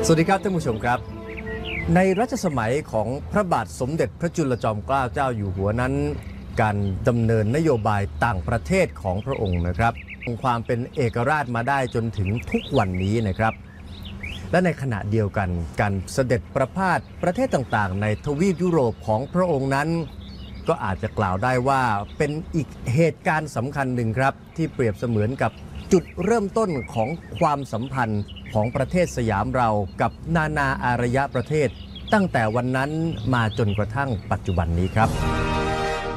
สวัสดีครับท่านผู้ชมครับในรัชสมัยของพระบาทสมเด็จพระจุลจอมเกล้าเจ้าอยู่หัวนั้นการดำเนินนโยบายต่างประเทศของพระองค์นะครับคงความเป็นเอกราชมาได้จนถึงทุกวันนี้นะครับและในขณะเดียวกันการเสด็จประพาสประเทศต่างๆในทวีปยุโรปของพระองค์นั้นก็อาจจะกล่าวได้ว่าเป็นอีกเหตุการณ์สำคัญหนึ่งครับที่เปรียบเสมือนกับจุดเริ่มต้นของความสัมพันธ์ของประเทศสยามเรากับนานาอารยประเทศตั้งแต่วันนั้นมาจนกระทั่งปัจจุบันนี้ครับ